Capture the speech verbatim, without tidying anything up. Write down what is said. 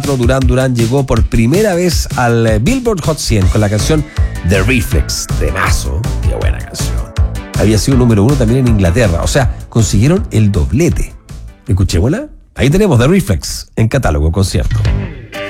Duran Duran llegó por primera vez al Billboard Hot cien con la canción The Reflex, temazo, qué buena canción. Había sido número uno también en Inglaterra, o sea, consiguieron el doblete. Escuchémosla. Ahí tenemos The Reflex en Catálogo Concierto.